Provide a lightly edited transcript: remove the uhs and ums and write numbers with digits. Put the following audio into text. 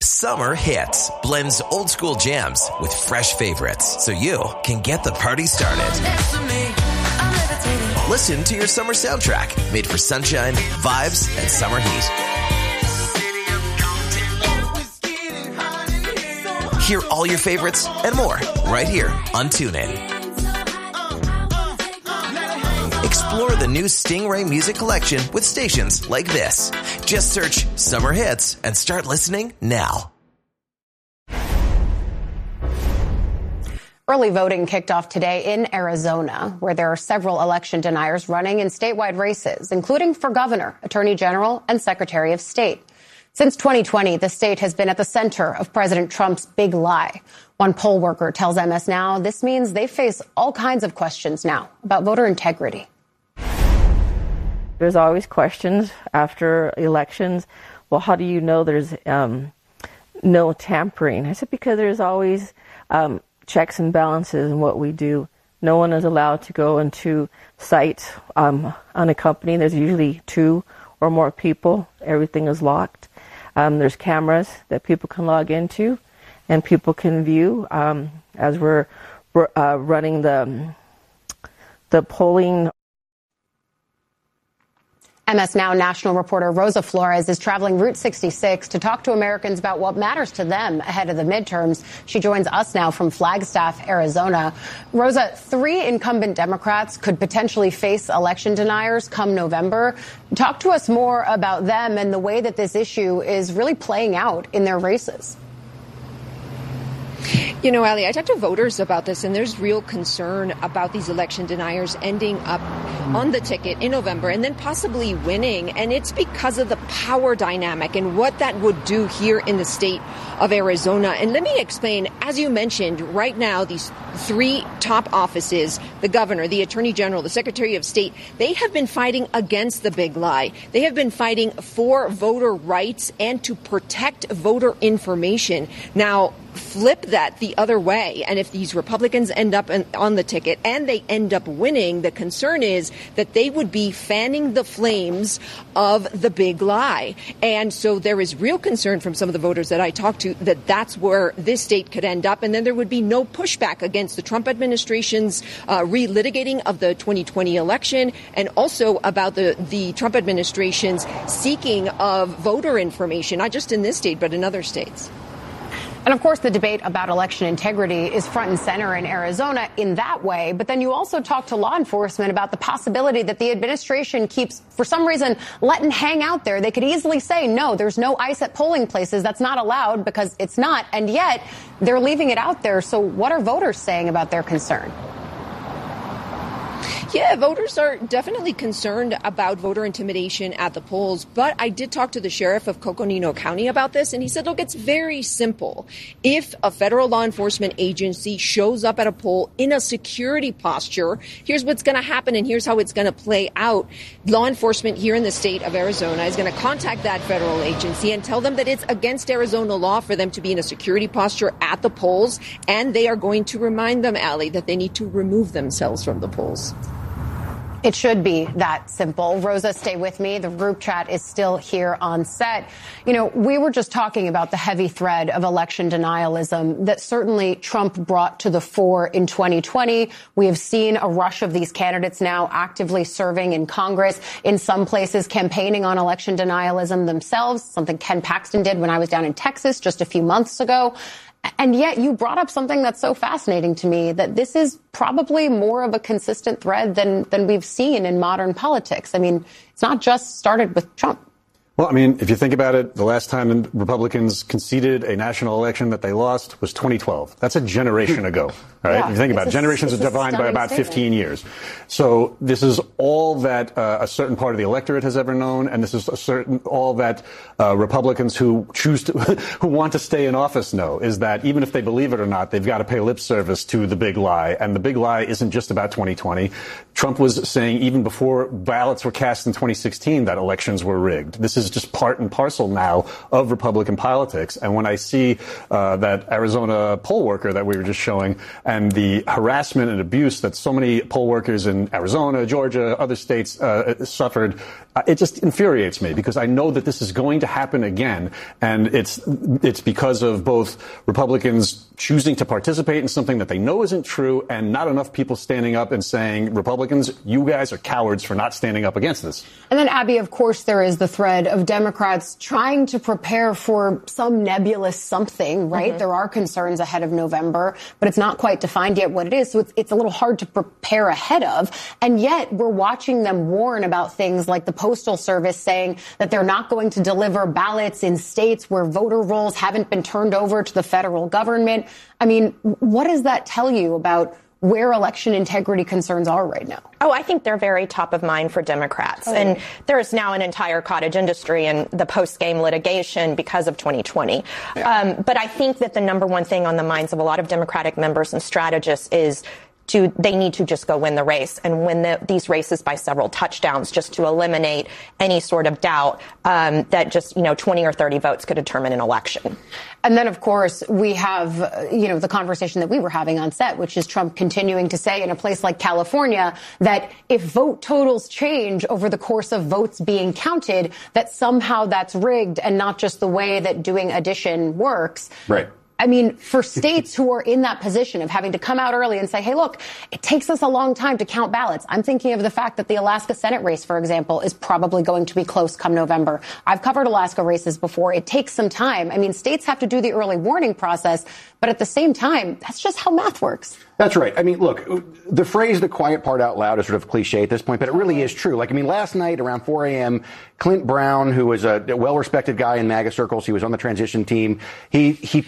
Summer Hits blends old school jams with fresh favorites so you can get the party started. Listen to your summer soundtrack made for sunshine, vibes, and summer heat. Hear all your favorites and more right here on TuneIn. Explore the new Stingray music collection with stations like this. Just search Summer Hits and start listening now. Early voting kicked off today in Arizona, where there are several election deniers running in statewide races, including for governor, attorney general, and secretary of state. Since 2020, the state has been at the center of President Trump's big lie. One poll worker tells MS Now this means they face all kinds of questions now about voter integrity. There's always questions after elections. Well, how do you know there's no tampering? I said, because there's always checks and balances in what we do. No one is allowed to go into site unaccompanied. There's usually 2 or more people. Everything is locked. There's cameras that people can log into and people can view as we're running the polling. MS Now national reporter Rosa Flores is traveling Route 66 to talk to Americans about what matters to them ahead of the midterms. She joins us now from Flagstaff, Arizona. Rosa, 3 incumbent Democrats could potentially face election deniers come November. Talk to us more about them and the way that this issue is really playing out in their races. You know, Ali, I talked to voters about this, and there's real concern about these election deniers ending up on the ticket in November and then possibly winning. And it's because of the power dynamic and what that would do here in the state of Arizona. And let me explain, as you mentioned, right now, these 3 top offices, the governor, the attorney general, the secretary of state, they have been fighting against the big lie. They have been fighting for voter rights and to protect voter information. Now, flip that the other way. And if these Republicans end up on the ticket and they end up winning, the concern is that they would be fanning the flames of the big lie. And so there is real concern from some of the voters that I talked to that that's where this state could end up. And then there would be no pushback against the Trump administration's relitigating of the 2020 election, and also about the Trump administration's seeking of voter information, not just in this state, but in other states. And of course, the debate about election integrity is front and center in Arizona in that way. But then you also talk to law enforcement about the possibility that the administration keeps, for some reason, letting hang out there. They could easily say, no, there's no ICE at polling places. That's not allowed, because it's not. And yet they're leaving it out there. So what are voters saying about their concern? Yeah, voters are definitely concerned about voter intimidation at the polls. But I did talk to the sheriff of Coconino County about this, and he said, look, it's very simple. If a federal law enforcement agency shows up at a poll in a security posture, here's what's going to happen and here's how it's going to play out. Law enforcement here in the state of Arizona is going to contact that federal agency and tell them that it's against Arizona law for them to be in a security posture at the polls. And they are going to remind them, Ali, that they need to remove themselves from the polls. It should be that simple. Rosa, stay with me. The group chat is still here on set. You know, we were just talking about the heavy thread of election denialism that certainly Trump brought to the fore in 2020. We have seen a rush of these candidates now actively serving in Congress, in some places campaigning on election denialism themselves, something Ken Paxton did when I was down in Texas just a few months ago. And yet you brought up something that's so fascinating to me, that this is probably more of a consistent thread than we've seen in modern politics. I mean, it's not just started with Trump. Well, I mean, if you think about it, the last time Republicans conceded a national election that they lost was 2012. That's a generation ago, right? Yeah, if you think about it, generations are defined by about 15 years. So this is all that a certain part of the electorate has ever known, and this is all that Republicans who who want to stay in office know, is that even if they believe it or not, they've got to pay lip service to the big lie. And the big lie isn't just about 2020. Trump was saying even before ballots were cast in 2016 that elections were rigged. This is just part and parcel now of Republican politics. And when I see that Arizona poll worker that we were just showing, and the harassment and abuse that so many poll workers in Arizona, Georgia, other states suffered it just infuriates me because I know that this is going to happen again. And it's because of both Republicans choosing to participate in something that they know isn't true and not enough people standing up and saying, Republicans, you guys are cowards for not standing up against this. And then, Abby, of course, there is the thread of Democrats trying to prepare for some nebulous something, right? Mm-hmm. There are concerns ahead of November, but it's not quite defined yet what it is. So it's a little hard to prepare ahead of. And yet we're watching them warn about things like the Postal Service saying that they're not going to deliver ballots in states where voter rolls haven't been turned over to the federal government. I mean, what does that tell you about where election integrity concerns are right now? Oh, I think they're very top of mind for Democrats. Oh. And there's now an entire cottage industry in the post-game litigation because of 2020. Yeah. But I think that the number one thing on the minds of a lot of Democratic members and strategists is they need to just go win the race and win these races by several touchdowns just to eliminate any sort of doubt that just, 20 or 30 votes could determine an election. And then, of course, we have, the conversation that we were having on set, which is Trump continuing to say in a place like California that if vote totals change over the course of votes being counted, that somehow that's rigged and not just the way that doing addition works. Right. I mean, for states who are in that position of having to come out early and say, hey, look, it takes us a long time to count ballots. I'm thinking of the fact that the Alaska Senate race, for example, is probably going to be close come November. I've covered Alaska races before. It takes some time. I mean, states have to do the early warning process, but at the same time, that's just how math works. That's right. I mean, look, the phrase the quiet part out loud is sort of cliche at this point, but it really is true. Last night around 4 a.m., Clint Brown, who was a well-respected guy in MAGA circles, he was on the transition team, he